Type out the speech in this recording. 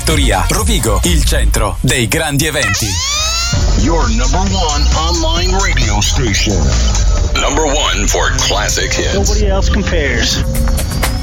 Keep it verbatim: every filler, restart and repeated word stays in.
Toria, Rovigo, il centro dei grandi eventi. Your number one online radio station. Number one for classic hits. Nobody else compares.